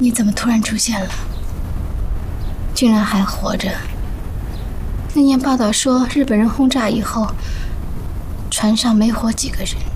你怎么突然出现了？居然还活着！那年报道说，日本人轰炸以后，船上没活几个人。